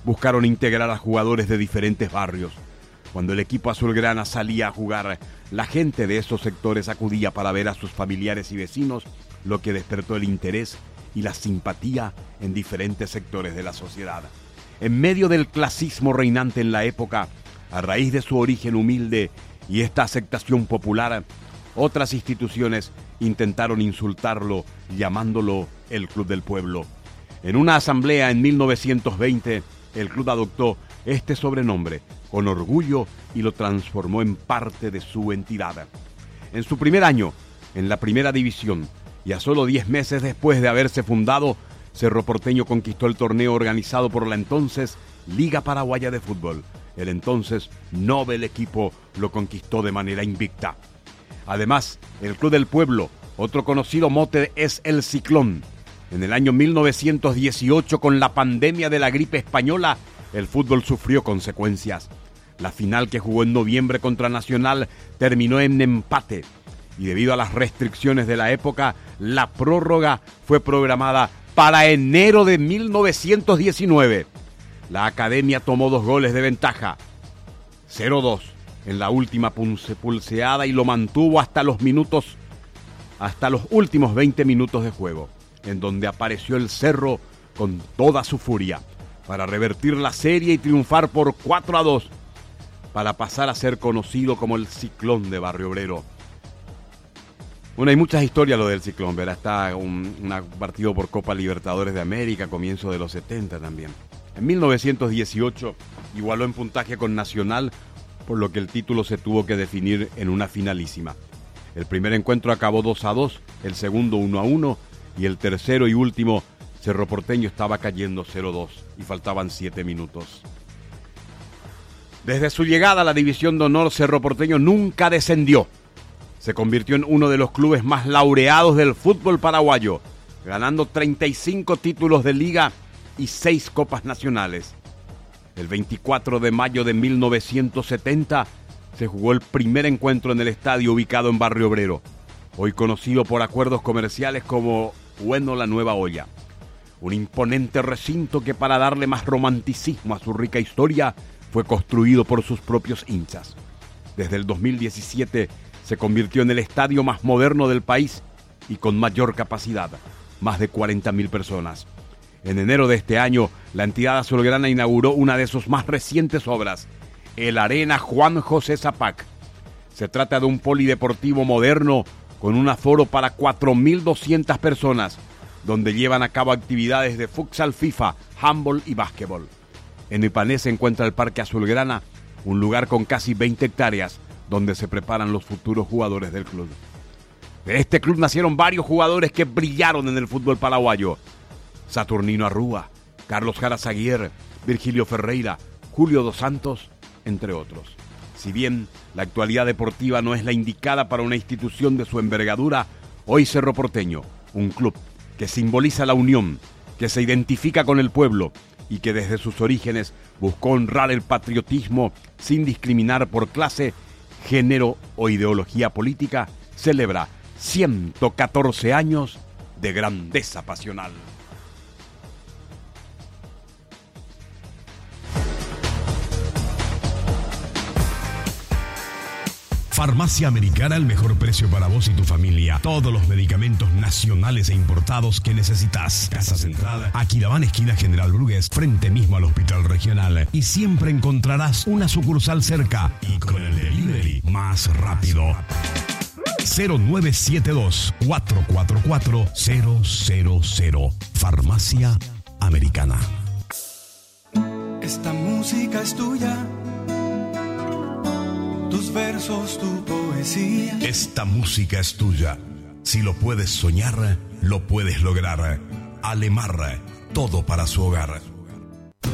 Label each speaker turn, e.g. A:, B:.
A: buscaron integrar a jugadores de diferentes barrios. Cuando el equipo azulgrana salía a jugar, la gente de esos sectores acudía para ver a sus familiares y vecinos, lo que despertó el interés y la simpatía en diferentes sectores de la sociedad. En medio del clasismo reinante en la época, a raíz de su origen humilde y esta aceptación popular, otras instituciones intentaron insultarlo llamándolo el Club del Pueblo. En una asamblea en 1920, el club adoptó este sobrenombre con orgullo y lo transformó en parte de su entidad. En su primer año, en la primera división, y a solo 10 meses después de haberse fundado, Cerro Porteño conquistó el torneo organizado por la entonces Liga Paraguaya de Fútbol. El entonces Nobel equipo lo conquistó de manera invicta. Además, el Club del Pueblo, otro conocido mote es el Ciclón. En el año 1918, con la pandemia de la gripe española, el fútbol sufrió consecuencias. La final, que jugó en noviembre contra Nacional, terminó en empate. Y debido a las restricciones de la época, la prórroga fue programada para enero de 1919. La academia tomó 2 goles de ventaja, 0-2 en la última pulseada, y lo mantuvo hasta los últimos 20 minutos de juego, en donde apareció el Cerro con toda su furia para revertir la serie y triunfar por 4-2 para pasar a ser conocido como el Ciclón de Barrio Obrero. Bueno, hay muchas historias lo del Ciclón, ¿verdad? Está un partido por Copa Libertadores de América, comienzo de los 70 también. En 1918 igualó en puntaje con Nacional, por lo que el título se tuvo que definir en una finalísima. El primer encuentro acabó 2-2, el segundo 1-1 y el tercero y último, Cerro Porteño estaba cayendo 0-2 y faltaban 7 minutos. Desde su llegada a la División de Honor, Cerro Porteño nunca descendió. Se convirtió en uno de los clubes más laureados del fútbol paraguayo, ganando 35 títulos de liga y 6 copas nacionales. El 24 de mayo de 1970 se jugó el primer encuentro en el estadio ubicado en Barrio Obrero, hoy conocido por acuerdos comerciales como Bueno La Nueva Olla. Un imponente recinto que, para darle más romanticismo a su rica historia, fue construido por sus propios hinchas. Desde el 2017 se convirtió en el estadio más moderno del país y con mayor capacidad, más de 40.000 personas. En enero de este año, la entidad azulgrana inauguró una de sus más recientes obras, el Arena Juan José Zapac. Se trata de un polideportivo moderno con un aforo para 4.200 personas, donde llevan a cabo actividades de futsal, FIFA, handball y básquetbol. En Ipané se encuentra el Parque Azulgrana, un lugar con casi 20 hectáreas, donde se preparan los futuros jugadores del club. De este club nacieron varios jugadores que brillaron en el fútbol paraguayo: Saturnino Arrúa, Carlos Jara Zaguier, Virgilio Ferreira, Julio Dos Santos, entre otros. Si bien la actualidad deportiva no es la indicada para una institución de su envergadura, hoy Cerro Porteño, un club que simboliza la unión, que se identifica con el pueblo y que desde sus orígenes buscó honrar el patriotismo sin discriminar por clase, género o ideología política, celebra 114 años de grandeza pasional.
B: Farmacia Americana, el mejor precio para vos y tu familia. Todos los medicamentos nacionales e importados que necesitas. Casa Central, Aquidabán, esquina General Brugués, frente mismo al Hospital Regional. Y siempre encontrarás una sucursal cerca. Y con el delivery más rápido. 0972-444-000. Farmacia Americana.
C: Esta música es tuya. Tus versos, tu poesía.
B: Esta música es tuya. Si lo puedes soñar, lo puedes lograr. Alemar, todo para su hogar.